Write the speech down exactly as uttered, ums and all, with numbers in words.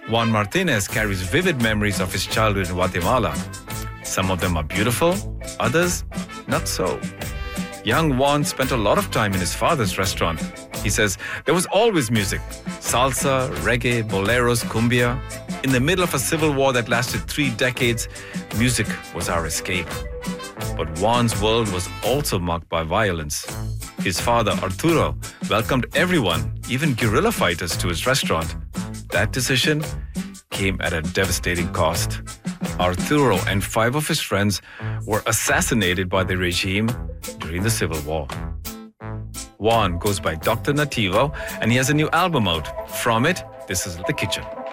Juan Martinez carries vivid memories of his childhood in Guatemala. Some of them are beautiful, others not so. Young Juan spent a lot of time in his father's restaurant. He says there was always music. Salsa, reggae, boleros, cumbia. In the middle of a civil war that lasted three decades, music was our escape. But Juan's world was also marked by violence. His father, Arturo, welcomed everyone, even guerrilla fighters, to his restaurant. That decision came at a devastating cost. Arturo and five of his friends were assassinated by the regime during the Civil War. Juan goes by Doctor Nativo, and he has a new album out. From it, this is The Kitchen.